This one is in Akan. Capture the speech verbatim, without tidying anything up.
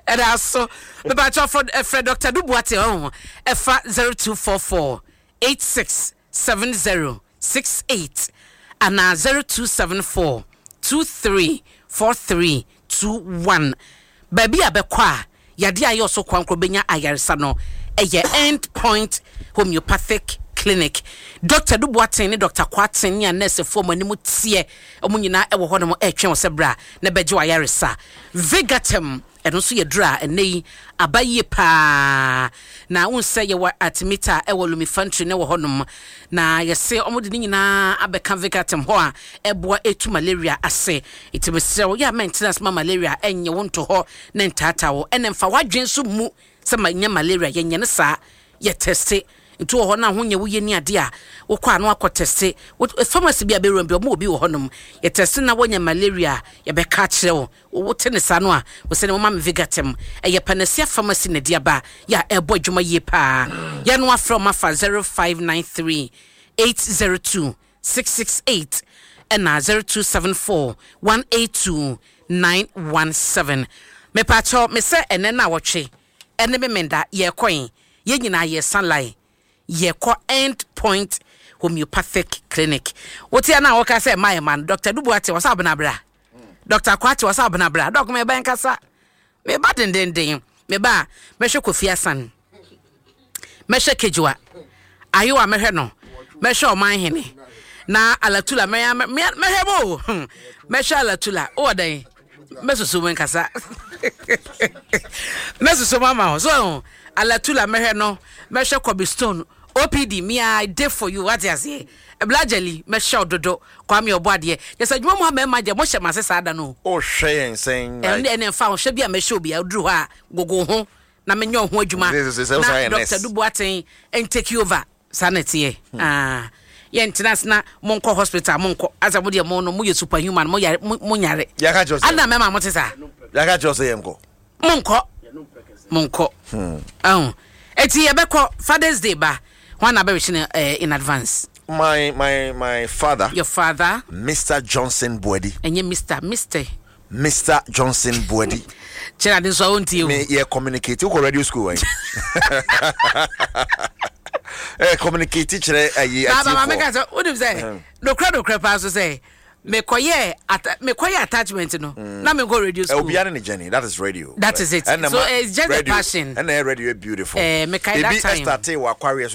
And also, the batch of Fred Doctor Dubuate on F zero two four four eight six seven zero six eight and now zero two seven four two three four three two one. Baby abekwa yade ayo so kwankro benya ayaresa no eye End Point Homeopathic Clinic. Doctor Dubuate ne Doctor Kwaten ne nurse fo manimu tie omunyina ewo ho no etwen osebra na beje ayaresa Vigatem eno so yedra enei abaye pa na unse ye wa atmita ewo lumifantry ne wo honom na yese omode ni nyina abeka Vigatem ho a eboa etu malaria ase itibese wo ya maintenance ma malaria enye wonto ho ne ntata wo enemfa wadwen so mu se manya malaria yenye ne sa ye teste nto ho na ho nya wo ye ni ade a wo kwa no akoteste pharmacy bia be rombi omo obi wo honom ye teste na wonya malaria ye be ka kire wo wo tenesa no a wo se ne mo ma Vigatem e ye Panacea pharmacy na dia ba ya ebo adwuma ye pa ya no afro ma fa zero five nine three eight zero two six six eight and na zero two seven four one eight two nine one seven. Me pa cho me se ene na wo twe ene me menda ye koin ye nyina ye sunlight ye ko End Point Homeopathic Clinic. Woti ana wo ka say my man Doctor Dubuate wasa abna bra. Doctor Kwati wasa abna bra. Doc me ban kasa. Me ba den den den. Me ba me hwe Kofi Asan. Me hwe Kejua. Ayo a me hwe no. Me hwe Oman Hene. Na Alatula me me hwe bo. Me hwe Alatula. O dan. Me susu men kasa. Me susu mama. So Alatula me hwe no. Me hwe Cobblestone. O P D me I dey for you what you say blajali me show dodo kwa me oboade yes adwuma mo ma ma je mo hye masesa ada no o hwe en sen and and fa hwe bia me show bia duru ha gogo ho na me nyo ho adwuma na Doctor Dubuate and take you over sanity ah ye international monko hospital monko asa mo de mo no mo ye superhuman mo yare mo nyare ya ka jose ana me ma mo tesa ya ka jose ye nko monko monko hmm ah eti ye be ko Father's Day ba one aberration uh, in advance. My my my father. Your father, Mister Johnson Boedi. And you Mister Mister Mister Johnson Boedi. Chena din so won't you. Me yeah communicate you go radio school. Eh communicate chere ayi ati. Baba make us what do you say? No crowd no crowd pass say me koye me koye attachment no na me go radio school. E obi are the journey that is radio. That right. Is it. And so it's just radio, a passion. And the radio beautiful. Eh me kai that time. Start wa